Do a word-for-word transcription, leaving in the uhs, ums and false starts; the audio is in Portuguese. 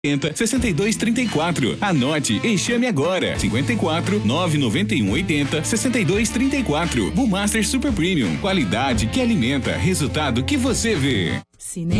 sessenta e dois trinta e quatro. Anote e chame agora. cinquenta e quatro, nove noventa e um, oitenta, sessenta e dois trinta e quatro. Bumaster Super Premium. Qualidade que alimenta. Resultado que você vê. Cinema.